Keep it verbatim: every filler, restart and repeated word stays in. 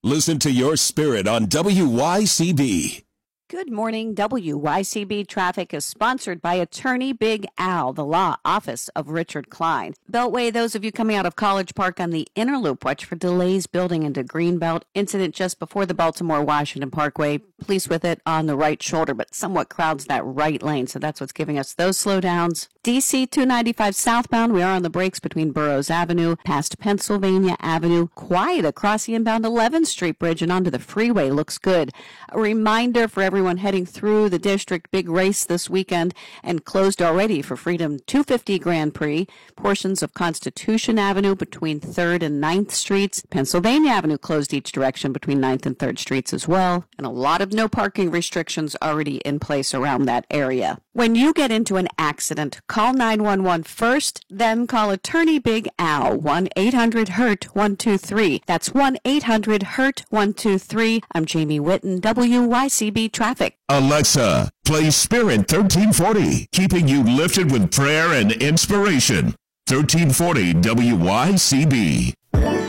Listen to your spirit on W Y C B. Good morning. W Y C B Traffic is sponsored by Attorney Big Al, the law office of Richard Klein. Beltway, those of you coming out of College Park on the inner loop, watch for delays building into Greenbelt. Incident just before the Baltimore-Washington Parkway. Police with it on the right shoulder, but somewhat crowds that right lane, so that's what's giving us those slowdowns. D C two ninety-five southbound, we are on the brakes between Burroughs Avenue, past Pennsylvania Avenue. Quiet across the inbound eleventh Street Bridge and onto the freeway. Looks good. A reminder for everyone heading through the district, big race this weekend and closed already for Freedom two fifty Grand Prix. Portions of Constitution Avenue between third and ninth Streets. Pennsylvania Avenue closed each direction between ninth and third Streets as well. And a lot of no parking restrictions already in place around that area. When you get into an accident, call nine one one first, then call Attorney Big Al, one eight hundred hurt one two three. That's one eight hundred hurt one two three. I'm Jamie Whitten, W Y C B Traffic. Alexa, play Spirit thirteen forty, keeping you lifted with prayer and inspiration. thirteen forty W Y C B.